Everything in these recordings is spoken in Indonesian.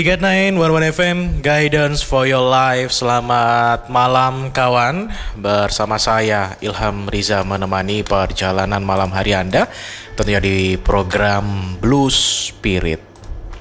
3911 FM Guidance for your life. Selamat malam kawan. Bersama saya Ilham Riza menemani perjalanan malam hari Anda, tentunya di program Blues Spirit.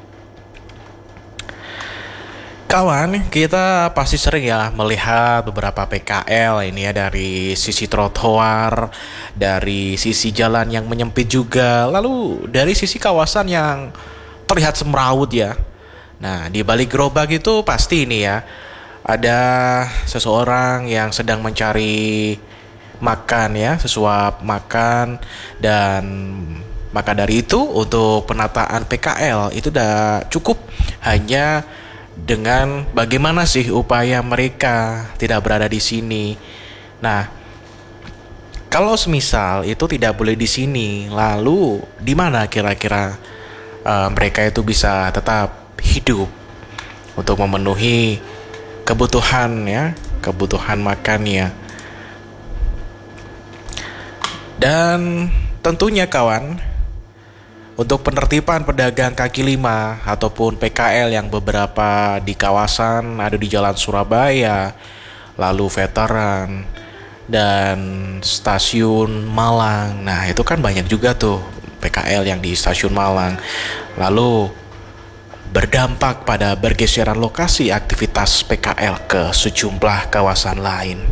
Kawan, kita pasti sering ya melihat beberapa PKL ini ya, dari sisi trotoar, dari sisi jalan yang menyempit juga, lalu dari sisi kawasan yang terlihat semrawut ya. Nah, di balik gerobak itu pasti ini ya, ada seseorang yang sedang mencari makan ya, sesuap makan. Dan maka dari itu untuk penataan PKL itu udah cukup hanya dengan bagaimana sih upaya mereka tidak berada di sini. Nah, kalau semisal itu tidak boleh di sini, lalu di mana kira-kira mereka itu bisa tetap hidup untuk memenuhi kebutuhan ya, kebutuhan makannya. Dan tentunya kawan, untuk penertiban pedagang kaki lima ataupun PKL yang beberapa di kawasan ada di Jalan Surabaya, lalu Veteran dan Stasiun Malang. Nah, itu kan banyak juga tuh PKL yang di Stasiun Malang. Lalu berdampak pada bergeseran lokasi aktivitas PKL ke sejumlah kawasan lain.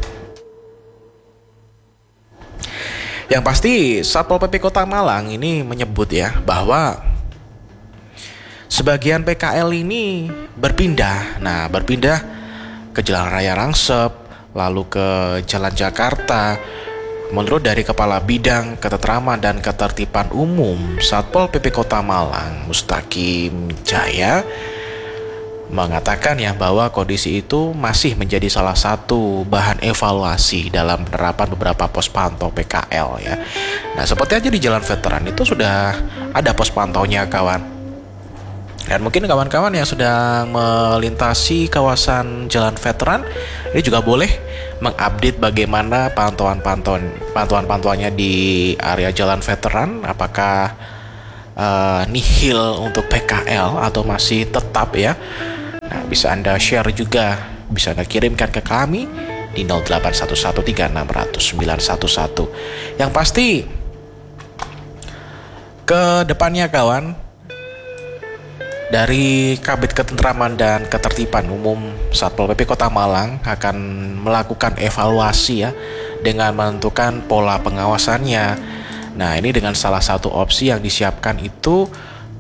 Yang pasti Satpol PP Kota Malang ini menyebut ya bahwa sebagian PKL ini berpindah. Nah, berpindah ke Jalan Raya Rangsep, lalu ke Jalan Jakarta. Menurut dari Kepala Bidang Ketentraman dan Ketertiban Umum Satpol PP Kota Malang, Mustaqim Jaya, mengatakan ya bahwa kondisi itu masih menjadi salah satu bahan evaluasi dalam penerapan beberapa pos pantau PKL ya. Nah, seperti aja di Jalan Veteran itu sudah ada pos pantaunya kawan. Dan mungkin kawan-kawan yang sedang melintasi kawasan Jalan Veteran ini juga boleh mengupdate bagaimana pantauannya di area Jalan Veteran, apakah nihil untuk PKL atau masih tetap ya. Nah, bisa Anda share juga, bisa Anda kirimkan ke kami di 081136000911. Yang pasti ke depannya kawan, dari Kabid Ketentraman dan Ketertiban Umum Satpol PP Kota Malang akan melakukan evaluasi ya, dengan menentukan pola pengawasannya. Nah, ini dengan salah satu opsi yang disiapkan itu